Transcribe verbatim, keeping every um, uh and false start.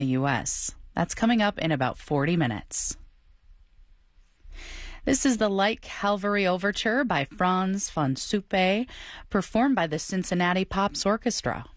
the U S. That's coming up in about forty minutes. This is the Light Calvary Overture by Franz von Suppe, performed by the Cincinnati Pops Orchestra.